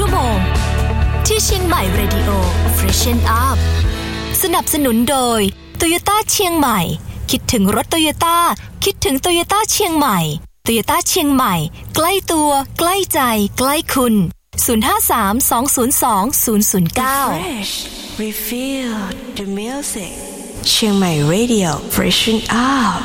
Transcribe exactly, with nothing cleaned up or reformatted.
ชั่วโมงที่เชียงใหม่ Radio Freshen Up สนับสนุนโดย Toyota เชียงใหม่คิดถึงรถ Toyota คิดถึง Toyota เชียงใหม่ Toyota เชียงใหม่ใกล้ตัวใกล้ใจใกล้คุณศูนย์ ห้า สาม สอง ศูนย์ สอง ศูนย์ ศูนย์ เก้า Refresh Refill the music เชียงใหม่ Radio Freshen Up